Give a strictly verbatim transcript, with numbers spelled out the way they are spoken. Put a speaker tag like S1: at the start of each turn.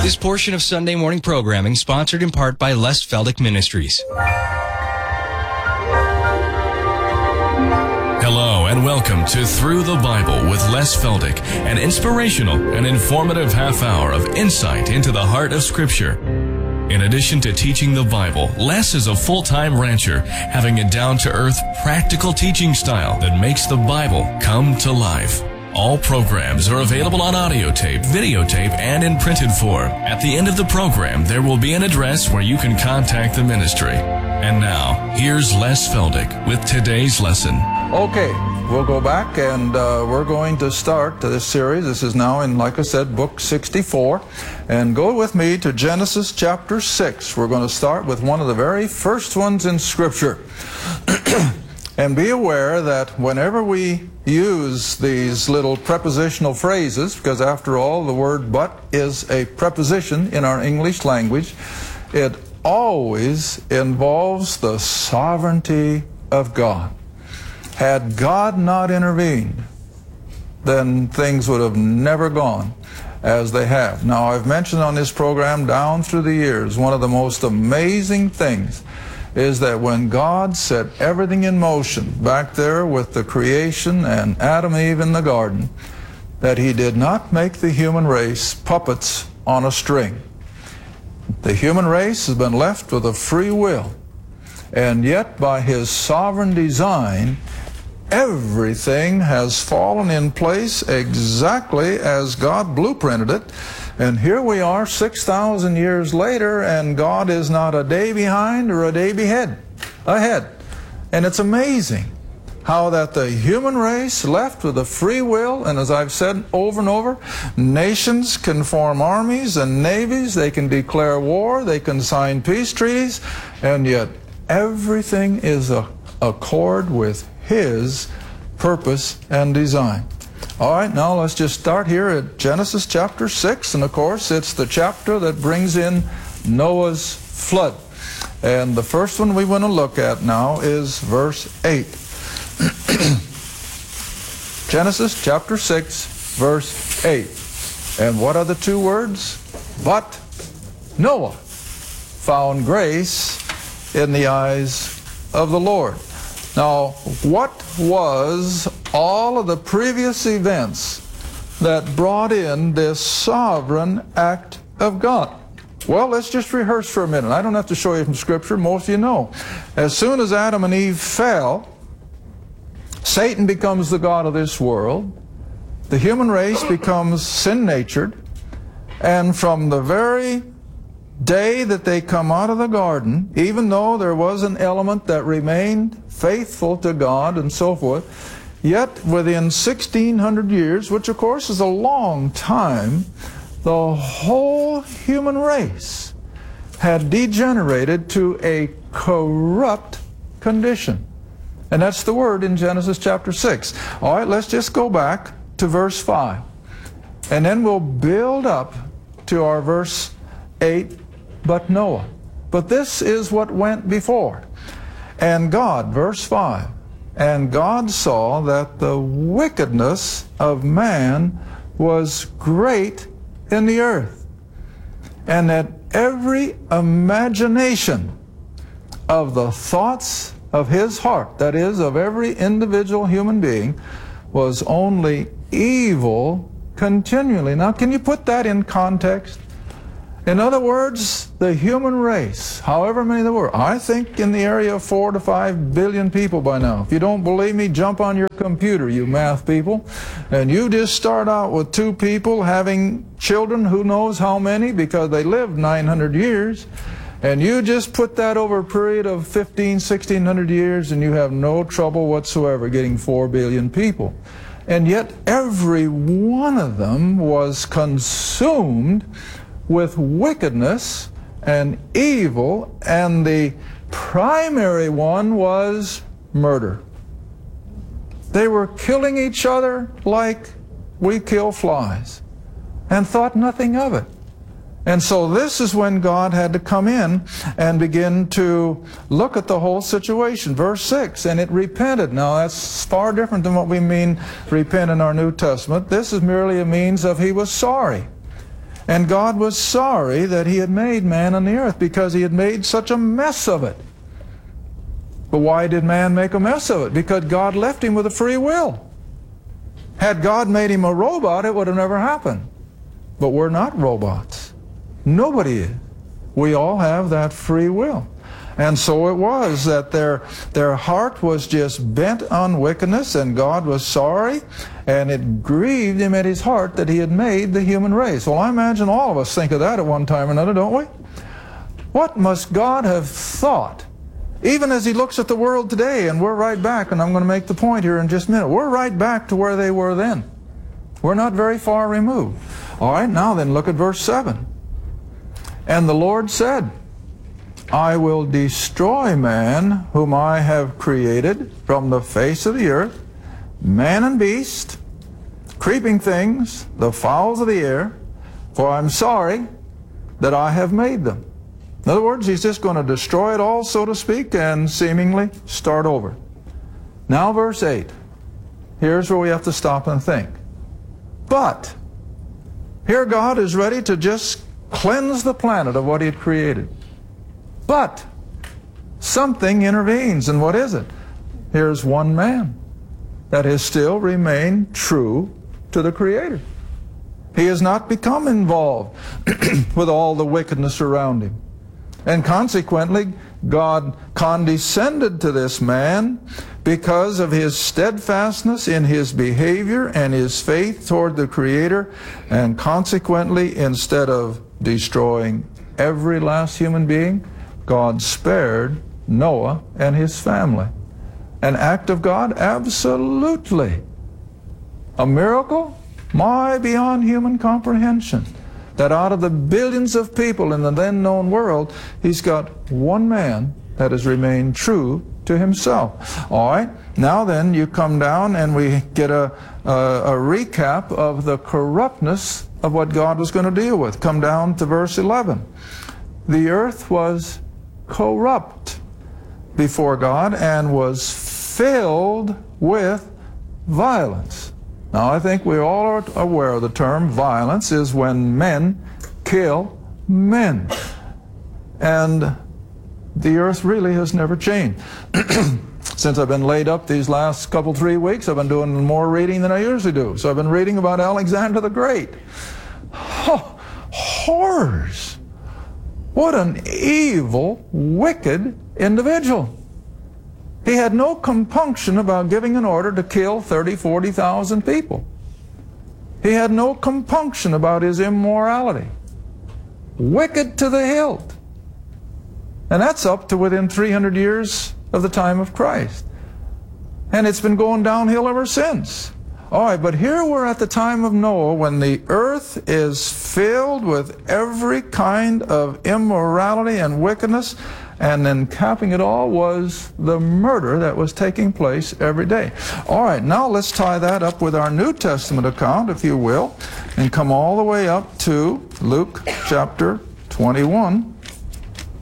S1: This portion of Sunday morning programming sponsored in part by Les Feldick Ministries.
S2: Hello and welcome to Through the Bible with Les Feldick, an inspirational and informative half hour of insight into the heart of Scripture. In addition to teaching the Bible, Les is a full-time rancher, having a down-to-earth, practical teaching style that makes the Bible come to life. All programs are available on audio tape, videotape, and in printed form. At the end of the program, there will be an address where you can contact the ministry. And now, here's Les Feldick with today's lesson.
S3: Okay, we'll go back and uh, we're going to start this series. This is now in, like I said, book sixty-four. And go with me to Genesis chapter six. We're going to start with one of the very first ones in Scripture. And be aware that whenever we use these little prepositional phrases, because after all the word but is a preposition in our English language, it always involves the sovereignty of God. Had God not intervened, then things would have never gone as they have. Now, I've mentioned on this program down through the years, one of the most amazing things is that when God set everything in motion back there with the creation and Adam and Eve in the garden, that He did not make the human race puppets on a string. The human race has been left with a free will, and yet by His sovereign design, everything has fallen in place exactly as God blueprinted it. And here we are six thousand years later, and God is not a day behind or a day behead, ahead. And it's amazing how that the human race left with a free will, and as I've said over and over, nations can form armies and navies, they can declare war, they can sign peace treaties, and yet everything is a accord with His purpose and design. All right, now let's just start here at Genesis chapter six, and of course it's the chapter that brings in Noah's flood. And the first one we want to look at now is verse eight. Genesis chapter six, verse eight. And what are the two words? But Noah found grace in the eyes of the Lord. Now, what was all of the previous events that brought in this sovereign act of God? Well, let's just rehearse for a minute. I don't have to show you from Scripture. Most of you know. As soon as Adam and Eve fell, Satan becomes the god of this world. The human race becomes sin-natured. And from the very day that they come out of the garden, even though there was an element that remained faithful to God and so forth, yet within sixteen hundred years, which of course is a long time, the whole human race had degenerated to a corrupt condition. And that's the word in Genesis chapter six. All right, let's just go back to verse five. And then we'll build up to our verse eight, but Noah. But this is what went before. And God, verse five, and God saw that the wickedness of man was great in the earth, and that every imagination of the thoughts of his heart, that is, of every individual human being, was only evil continually. Now, can you put that in context? In other words, the human race, however many there were, I think in the area of four to five billion people by now. If you don't believe me, jump on your computer, you math people, and you just start out with two people having children, who knows how many, because they lived nine hundred years, and you just put that over a period of fifteen, sixteen hundred years, and you have no trouble whatsoever getting four billion people. And yet every one of them was consumed with wickedness and evil, and the primary one was murder. They were killing each other like we kill flies, and thought nothing of it. And so this is when God had to come in and begin to look at the whole situation. Verse six, and it repented. Now that's far different than what we mean repent in our New Testament. This is merely a means of he was sorry. And God was sorry that he had made man on the earth because he had made such a mess of it. But why did man make a mess of it? Because God left him with a free will. Had God made him a robot, it would have never happened. But we're not robots. Nobody is. We all have that free will. And so it was that their, their heart was just bent on wickedness, and God was sorry, and it grieved him at his heart that he had made the human race. Well, I imagine all of us think of that at one time or another, don't we? What must God have thought? Even as he looks at the world today, and we're right back, and I'm going to make the point here in just a minute, we're right back to where they were then. We're not very far removed. All right, now then, look at verse seven. And the Lord said, I will destroy man whom I have created from the face of the earth, man and beast, creeping things, the fowls of the air, for I'm sorry that I have made them. In other words, he's just going to destroy it all, so to speak, and seemingly start over. Now verse eight. Here's where we have to stop and think. But here God is ready to just cleanse the planet of what he had created. But something intervenes, and what is it? Here's one man that has still remained true to the Creator. He has not become involved with all the wickedness around him. And consequently, God condescended to this man because of his steadfastness in his behavior and his faith toward the Creator. And consequently, instead of destroying every last human being, God spared Noah and his family. An act of God? Absolutely. A miracle? My, beyond human comprehension. That out of the billions of people in the then known world, he's got one man that has remained true to himself. All right, now then you come down and we get a, a, a recap of the corruptness of what God was going to deal with. Come down to verse eleven. The earth was corrupt before God and was filled with violence. Now, I think we all are aware of the term violence is when men kill men. And the earth really has never changed. Since I've been laid up these last couple, three weeks, I've been doing more reading than I usually do. So I've been reading about Alexander the Great. Oh, horrors! What an evil, wicked individual. He had no compunction about giving an order to kill thirty, forty thousand people. He had no compunction about his immorality. Wicked to the hilt. And that's up to within three hundred years of the time of Christ. And it's been going downhill ever since. All right, but here we're at the time of Noah when the earth is filled with every kind of immorality and wickedness. And then capping it all was the murder that was taking place every day. All right, now let's tie that up with our New Testament account, if you will, and come all the way up to Luke chapter twenty-one.